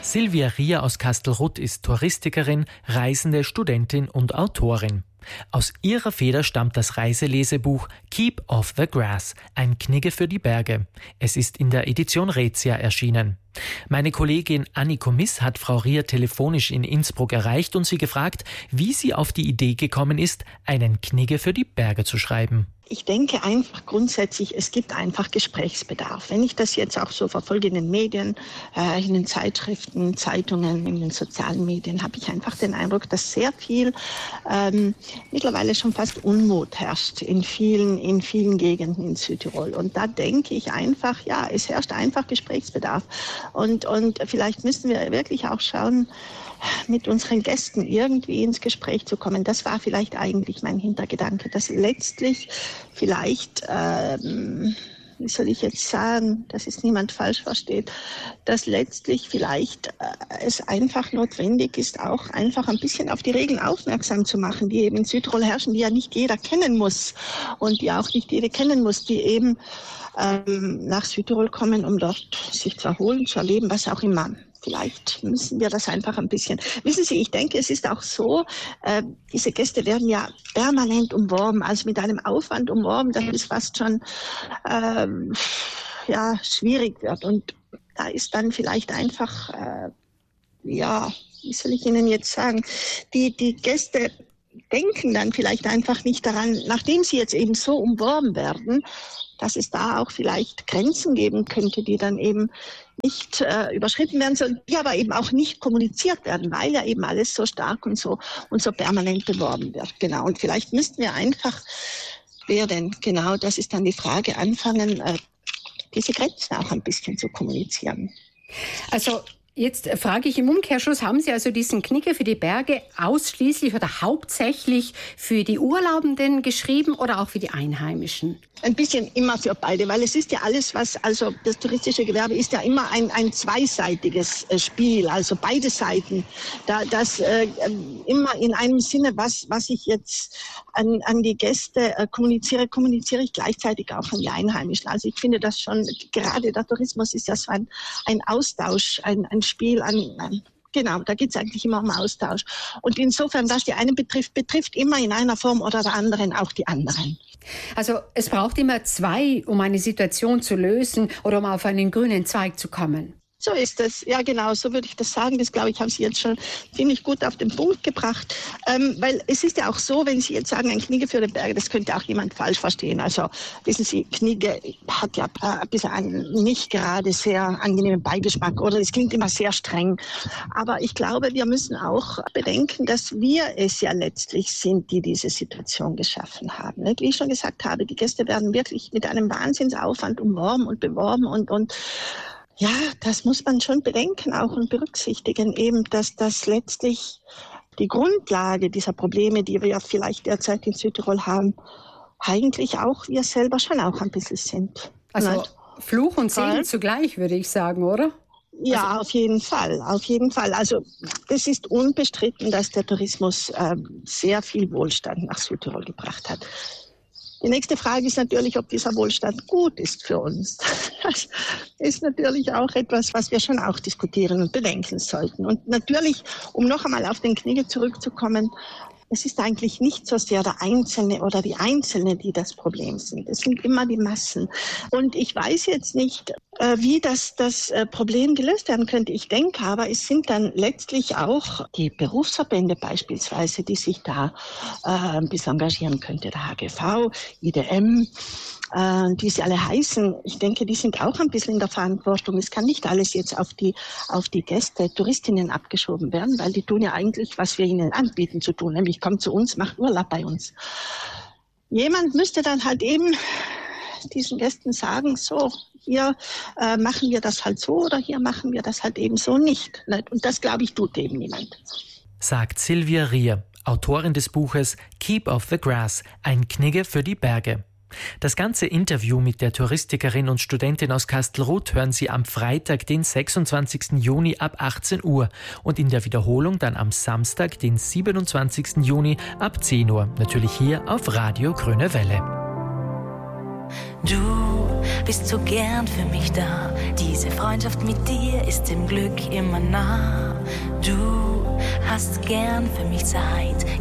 Silvia Rier aus Kastelruth ist Touristikerin, reisende Studentin und Autorin. Aus ihrer Feder stammt das Reiselesebuch Keep Off the Grass, ein Knigge für die Berge. Es ist in der Edition Raetia erschienen. Meine Kollegin Anniko Miss hat Frau Rier telefonisch in Innsbruck erreicht und sie gefragt, wie sie auf die Idee gekommen ist, einen Knigge für die Berge zu schreiben. Ich denke einfach grundsätzlich, es gibt einfach Gesprächsbedarf. Wenn ich das jetzt auch so verfolge in den Medien, in den Zeitschriften, Zeitungen, in den sozialen Medien, habe ich einfach den Eindruck, dass sehr viel mittlerweile schon fast Unmut herrscht in vielen Gegenden in Südtirol. Und da denke ich einfach, ja, es herrscht einfach Gesprächsbedarf. Und vielleicht müssen wir wirklich auch schauen, mit unseren Gästen irgendwie ins Gespräch zu kommen. Das war vielleicht eigentlich mein Hintergedanke, dass letztlich vielleicht, wie soll ich jetzt sagen, dass es niemand falsch versteht, dass letztlich vielleicht es einfach notwendig ist, auch einfach ein bisschen auf die Regeln aufmerksam zu machen, die eben in Südtirol herrschen, die ja nicht jeder kennen muss und die auch nicht jede kennen muss, die eben nach Südtirol kommen, um dort sich zu erholen, zu erleben, was auch immer. Vielleicht müssen wir das einfach ein bisschen. Wissen Sie, ich denke, es ist auch so, diese Gäste werden ja permanent umworben, also mit einem Aufwand umworben, dass es fast schon schwierig wird. Und da ist dann vielleicht einfach, wie soll ich Ihnen jetzt sagen, die Gäste denken dann vielleicht einfach nicht daran, nachdem sie jetzt eben so umworben werden, dass es da auch vielleicht Grenzen geben könnte, die dann eben nicht überschritten werden sollen, die aber eben auch nicht kommuniziert werden, weil ja eben alles so stark und so permanent beworben wird. Genau. Und vielleicht müssten wir einfach, genau, das ist dann die Frage, anfangen, diese Grenzen auch ein bisschen zu kommunizieren. Also jetzt frage ich im Umkehrschluss, haben Sie also diesen Knigge für die Berge ausschließlich oder hauptsächlich für die Urlaubenden geschrieben oder auch für die Einheimischen? Ein bisschen immer für beide, weil es ist ja alles, also das touristische Gewerbe ist ja immer ein zweiseitiges Spiel, also beide Seiten. Das immer in einem Sinne, was ich jetzt an die Gäste kommuniziere ich gleichzeitig auch an die Einheimischen. Also ich finde das schon, gerade der Tourismus ist ja so ein Austausch, ein Spiel Genau, da geht es eigentlich immer um Austausch. Und insofern, was die einen betrifft immer in einer Form oder der anderen auch die anderen. Also es braucht immer zwei, um eine Situation zu lösen oder um auf einen grünen Zweig zu kommen. So ist es. Ja, genau, so würde ich das sagen. Das, glaube ich, haben Sie jetzt schon ziemlich gut auf den Punkt gebracht. Weil es ist ja auch so, wenn Sie jetzt sagen, ein Knigge für die Berge, das könnte auch jemand falsch verstehen. Also, wissen Sie, Knigge hat ja ein bisschen einen nicht gerade sehr angenehmen Beigeschmack oder es klingt immer sehr streng. Aber ich glaube, wir müssen auch bedenken, dass wir es ja letztlich sind, die diese Situation geschaffen haben. Nicht? Wie ich schon gesagt habe, die Gäste werden wirklich mit einem Wahnsinnsaufwand umworben und beworben und ja, das muss man schon bedenken auch und berücksichtigen, eben, dass das letztlich die Grundlage dieser Probleme, die wir vielleicht derzeit in Südtirol haben, eigentlich auch wir selber schon auch ein bisschen sind. Also Fluch und Segen zugleich, würde ich sagen, oder? Ja, auf jeden Fall. Also es ist unbestritten, dass der Tourismus sehr viel Wohlstand nach Südtirol gebracht hat. Die nächste Frage ist natürlich, ob dieser Wohlstand gut ist für uns. Das ist natürlich auch etwas, was wir schon auch diskutieren und bedenken sollten. Und natürlich, um noch einmal auf den Knigge zurückzukommen, es ist eigentlich nicht so sehr der Einzelne oder die Einzelne, die das Problem sind. Es sind immer die Massen. Und ich weiß jetzt nicht, wie das Problem gelöst werden könnte. Ich denke aber, es sind dann letztlich auch die Berufsverbände beispielsweise, die sich da ein bisschen engagieren könnte. Der HGV, IDM, die sie alle heißen. Ich denke, die sind auch ein bisschen in der Verantwortung. Es kann nicht alles jetzt auf die Gäste, Touristinnen abgeschoben werden, weil die tun ja eigentlich, was wir ihnen anbieten zu tun, nämlich kommt zu uns, macht Urlaub bei uns. Jemand müsste dann halt eben diesen Gästen sagen, so, hier machen wir das halt so oder hier machen wir das halt eben so nicht. Und das, glaube ich, tut eben niemand. Sagt Silvia Rier, Autorin des Buches Keep Off the Grass, ein Knigge für die Berge. Das ganze Interview mit der Touristikerin und Studentin aus Kastelruth hören Sie am Freitag, den 26. Juni ab 18 Uhr und in der Wiederholung dann am Samstag, den 27. Juni ab 10 Uhr. Natürlich hier auf Radio Grüne Welle. Du bist so gern für mich da. Diese Freundschaft mit dir ist dem Glück immer nah. Du hast gern für mich Zeit,